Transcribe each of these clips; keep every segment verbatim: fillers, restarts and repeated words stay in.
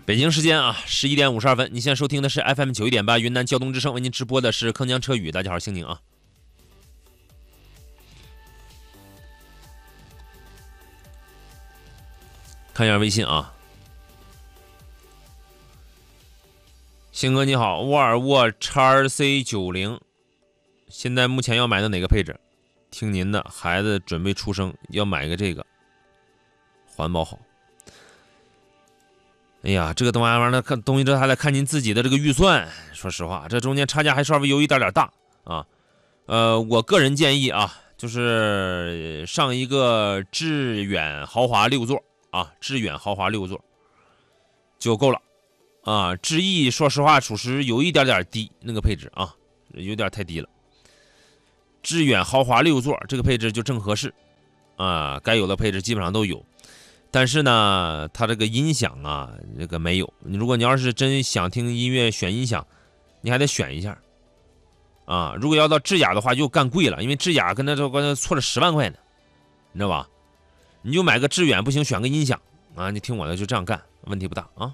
北京时间啊，十一点五十二分，你现在收听的是 F M 九一点八云南交通之声，为您直播的是铿锵车语。大家好，兴宁啊。看一下微信啊，星哥你好，沃尔沃 X R C 九十，现在目前要买的哪个配置？听您的，孩子准备出生，要买个这个，环保好。哎呀，这个东西玩意儿，看东西这还得看您自己的这个预算。说实话，这中间差价还稍微有一点点大啊。呃，我个人建议啊，就是上一个致远豪华六座啊，致远豪华六座就够了啊。致逸说实话，属实有一点点低，那个配置啊，有点太低了。致远豪华六座这个配置就正合适啊，该有的配置基本上都有。但是呢，它这个音响啊，这个没有。如果你要是真想听音乐，选音响，你还得选一下啊。如果要到智雅的话，就干贵了，因为智雅跟它这关错了十万块呢，你知道吧？你就买个致远不行，选个音响啊。你听我的，就这样干，问题不大啊。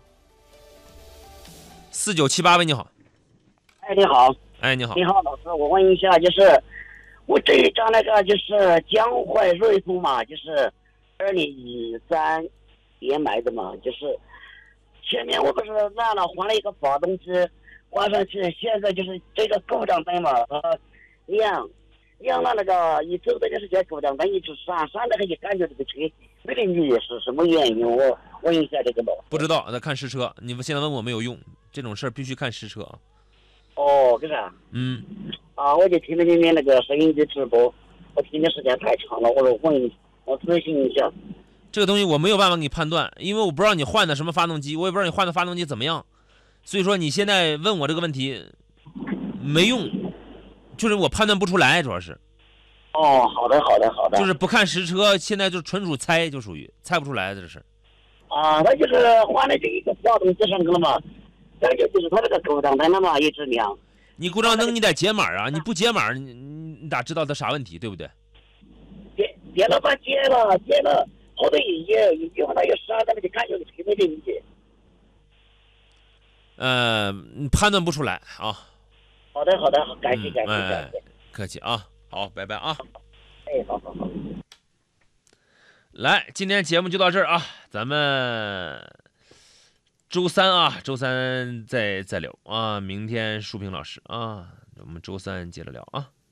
四九七八位你好， 哎你好， 哎你好， 你好老师，我问一下，就是我这一张那个就是江淮瑞风嘛，就是二零一三年买的嘛，就是前面我不是烂了，换了一个发动机，换上去，现在就是这个故障灯嘛，呃，亮亮了那个一走的时间，故障灯一直闪闪的，一感觉这个车没得你是什么原因？我问一下这个吧。 不知道，那看实车。你们现在问我没有用，这种事儿必须看实车啊。 哦，是啥？ 嗯。 啊，我就听了你们那个收音机直播，我听的时间太长了，我说问一下。我咨询一下， 这个东西我没有办法给你判断，因为我不知道你换的什么发动机，我也不知道你换的发动机怎么样，所以说你现在问我这个问题没用，就是我判断不出来，主要是。 哦，好的，好的，好的。 就是不看实车，现在就纯属猜，就属于猜不出来这是。 啊，他就是换了这一个发动机上去了嘛，再就就是他这个故障灯了嘛，一直亮。 你故障灯你得解码啊，你不解码，你你咋知道它啥问题，对不对？ 解解了吧，解了，解了，好多一页一句话他有啥，咱们就看有个特别的理解。 呃，判断不出来啊。 好的，好的，感谢，感谢， 嗯、 感谢， 客气啊，好，拜拜啊。 哎，好好好。 来，今天节目就到这儿啊，咱们周三啊，周三再再聊啊，明天书评老师啊，我们周三接着聊啊。